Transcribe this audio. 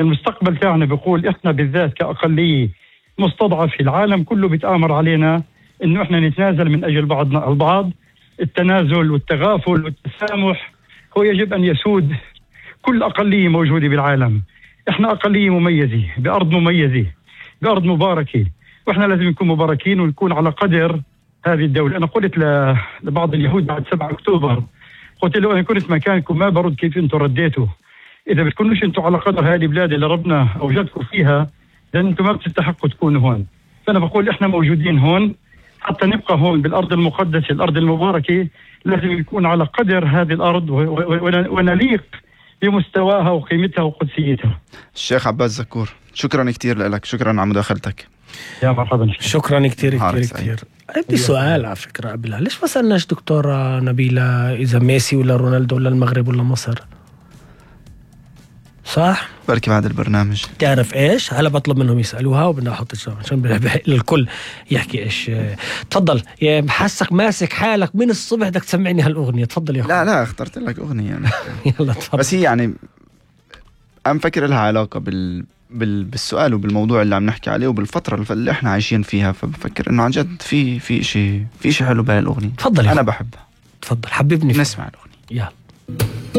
المستقبل تاعنا بيقول إحنا بالذات كأقلية مستضعف في العالم كله بيتآمر علينا إنه إحنا نتنازل من أجل بعضنا البعض. التنازل والتغافل والتسامح هو يجب أن يسود كل أقلية موجودة بالعالم. إحنا أقلية مميزة بأرض مميزة بأرض مباركة، وإحنا لازم نكون مباركين ونكون على قدر هذه الدولة. أنا قلت لبعض اليهود بعد 7 أكتوبر، قلت له أنا كنت مكانكم ما برد كيف أنتم رديتوا. إذا بتكونوش أنتم على قدر هذه البلاد اللي ربنا أوجدكم فيها، لأن أنتم ما بتستحقوا تكونوا هون. فأنا بقول إحنا موجودين هون حتى نبقى هون بالأرض المقدسة الأرض المباركة، لازم يكون على قدر هذه الأرض ونليق بمستواها وقيمتها وقدسيتها. الشيخ عباس زكور، شكرا كتير لك، شكرا على مداخلتك. يا مرحبا. شكرا كتير كتير كتير. عندي سؤال على فكرة قبلها، ليش ما سألناش دكتورة نبيلة إذا ميسي ولا رونالدو ولا المغرب ولا مصر؟ صح؟ بركي بعد البرنامج. تعرف إيش؟ هلا بطلب منهم يسألوها وبدنا أحط الجواب عشان الكل يحكي إيش. تفضل يا محسك ماسك حالك من الصبح بدك تسمعني هالأغنية. تفضل يا أخوي. لا اخترت لك أغنية يلا تفضل. بس هي يعني أنا مفكر لها علاقة بالسؤال وبالموضوع اللي عم نحكي عليه وبالفترة اللي احنا عايشين فيها، فبفكر انه عن جد في شيء حلو بهالاغنية. تفضل انا بحبها. تفضل حببني نسمع الاغنية. يلا.